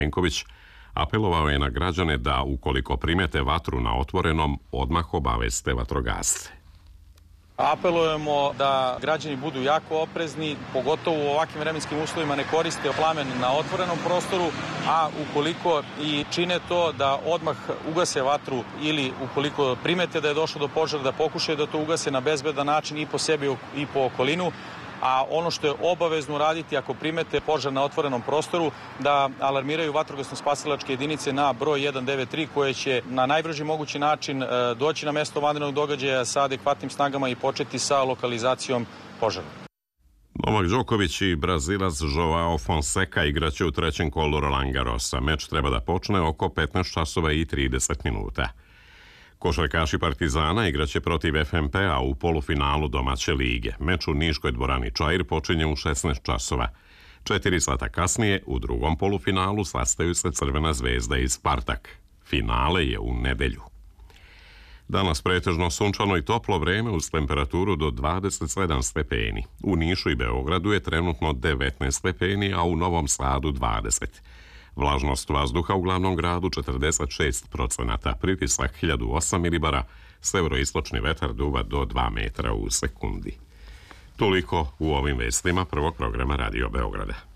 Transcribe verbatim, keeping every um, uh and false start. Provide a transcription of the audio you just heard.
Plenković apelovao je na građane da, ukoliko primete vatru na otvorenom, odmah obaveste vatrogasce. Apelujemo da građani budu jako oprezni, pogotovo u ovakvim vremenskim uslovima ne koriste plamen na otvorenom prostoru, a ukoliko i čine to da odmah ugase vatru ili ukoliko primete da je došlo do požara da pokušaju da to ugase na bezbedan način i po sebi i po okolinu. A ono što je obavezno raditi ako primete požar na otvorenom prostoru, da alarmiraju vatrogasno-spasilačke jedinice na broj jedan devet tri koje će na najbrži mogući način doći na mesto vanrednog događaja sa adekvatnim snagama i početi sa lokalizacijom požara. Novak Đoković i Brazilac Joao Fonseca igraće u trećem kolu Roland Garrosa. Meč treba da počne oko petnaest časova i trideset minuta. Košarkaši Partizana igraće protiv F M P-a u polufinalu domaće lige. Meč u Niškoj dvorani Čair počinje u šesnaest časova. Četiri sata kasnije u drugom polufinalu sastaju se Crvena zvezda i Spartak. Finale je u nedelju. Danas pretežno sunčano i toplo vreme uz temperaturu do dvadeset sedam stepeni. U Nišu i Beogradu je trenutno devetnaest stepeni, a u Novom Sadu dvadeset. Vlažnost vazduha u glavnom gradu četrdeset šest procenata, pritisak hiljadu osam milibara, severoistočni vetar duva do dva metra u sekundi. Toliko u ovim vestima prvog programa Radio Beograda.